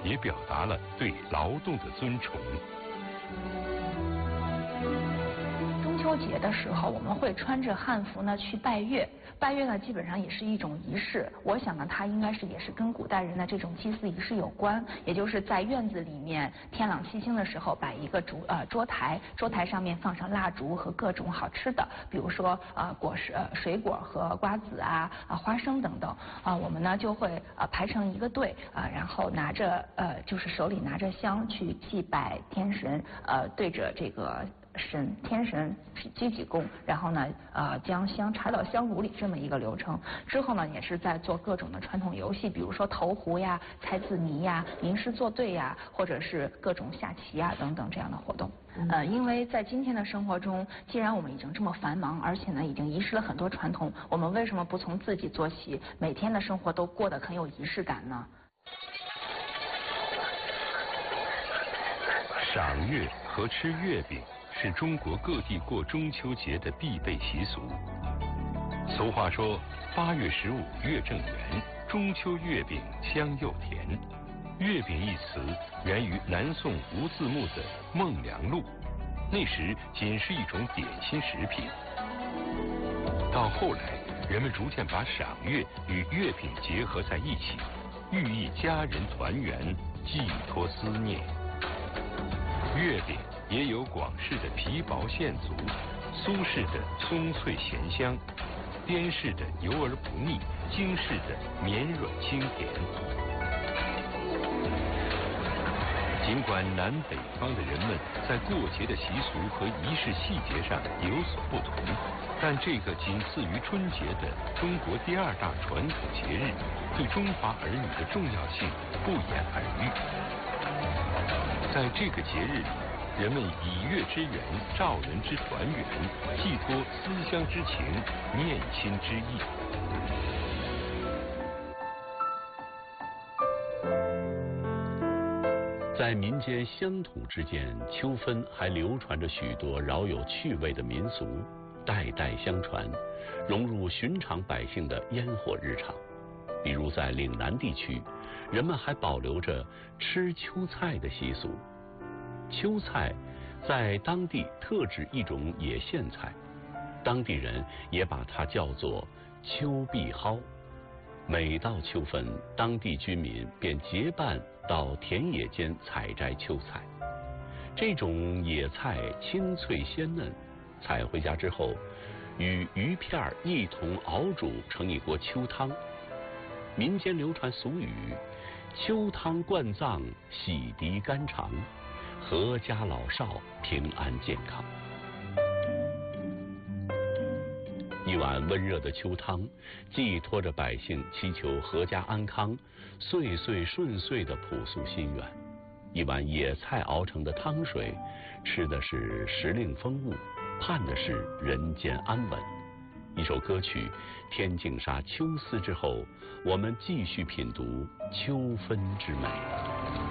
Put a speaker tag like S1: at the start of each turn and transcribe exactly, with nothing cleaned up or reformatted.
S1: 也表达了对劳动的尊崇。
S2: 中秋节的时候，我们会穿着汉服呢去拜月。拜月呢，基本上也是一种仪式。我想呢，它应该是也是跟古代人的这种祭祀仪式有关，也就是在院子里面天朗气清的时候摆一个烛呃桌台，桌台上面放上蜡烛和各种好吃的，比如说啊、呃、果实、呃、水果和瓜子啊啊花生等等啊、呃，我们呢就会呃排成一个队啊、呃，然后拿着呃就是手里拿着香去祭拜天神，呃对着这个。神天神鞠几躬，然后呢，呃，将香插到香炉里这么一个流程。之后呢，也是在做各种的传统游戏，比如说投壶呀、猜字谜呀、吟诗作对呀，或者是各种下棋呀等等这样的活动。呃，因为在今天的生活中，既然我们已经这么繁忙，而且呢已经遗失了很多传统，我们为什么不从自己做起，每天的生活都过得很有仪式感呢？
S1: 赏月和吃月饼是中国各地过中秋节的必备习俗。俗话说，八月十五月正圆，中秋月饼香又甜。月饼一词源于南宋吴自牧的《梦良录》，那时仅是一种点心食品。到后来，人们逐渐把赏月与月饼结合在一起，寓意家人团圆，寄托思念。月饼也有广式的皮薄馅足，苏式的松脆咸香，滇式的油而不腻，京式的绵软清甜。尽管南北方的人们在过节的习俗和仪式细节上有所不同，但这个仅次于春节的中国第二大传统节日，对中华儿女的重要性不言而喻。在这个节日里，人们以月之圆，照人之团圆，寄托思乡之情，念亲之意。
S3: 在民间乡土之间，秋分还流传着许多饶有趣味的民俗，代代相传，融入寻常百姓的烟火日常。比如在岭南地区，人们还保留着吃秋菜的习俗。秋菜在当地特指一种野苋菜，当地人也把它叫做秋碧蒿。每到秋分，当地居民便结伴到田野间采摘秋菜。这种野菜清脆鲜嫩，采回家之后，与鱼片一同熬煮成一锅秋汤。民间流传俗语：秋汤灌脏，洗涤肝肠，阖家老少平安健康。一碗温热的秋汤，寄托着百姓祈求阖家安康、岁岁顺遂的朴素心愿。一碗野菜熬成的汤水，吃的是时令风物，盼的是人间安稳。一首歌曲《天净沙·秋思》之后，我们继续品读秋分之美。